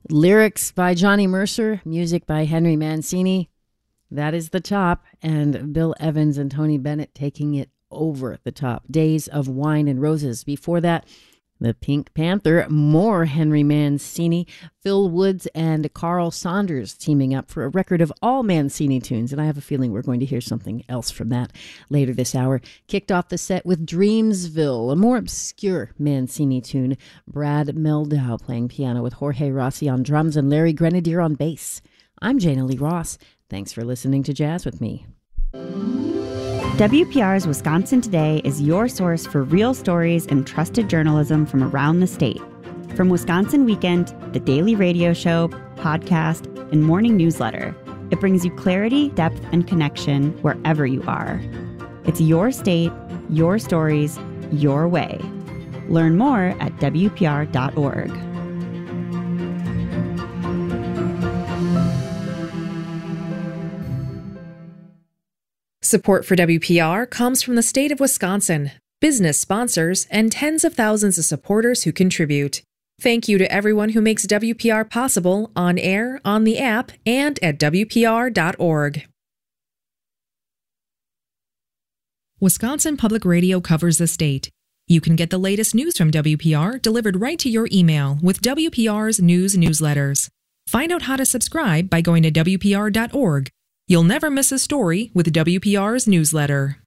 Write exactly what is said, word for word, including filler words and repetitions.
Lyrics by Johnny Mercer, music by Henry Mancini. That is the top, and Bill Evans and Tony Bennett taking it over the top. Days of Wine and Roses. Before that, the Pink Panther, more Henry Mancini, Phil Woods and Carl Saunders teaming up for a record of all Mancini tunes, and I have a feeling we're going to hear something else from that later this hour. Kicked off the set with Dreamsville, a more obscure Mancini tune. Brad Mehldau playing piano with Jorge Rossi on drums and Larry Grenadier on bass. I'm Jana Lee Ross. Thanks for listening to Jazz with me. W P R's Wisconsin Today is your source for real stories and trusted journalism from around the state. From Wisconsin Weekend, the daily radio show, podcast, and morning newsletter, it brings you clarity, depth, and connection wherever you are. It's your state, your stories, your way. Learn more at W P R dot org. Support for W P R comes from the state of Wisconsin, business sponsors, and tens of thousands of supporters who contribute. Thank you to everyone who makes W P R possible on air, on the app, and at W P R dot org. Wisconsin Public Radio covers the state. You can get the latest news from W P R delivered right to your email with W P R's news newsletters. Find out how to subscribe by going to W P R dot org. You'll never miss a story with W P R's newsletter.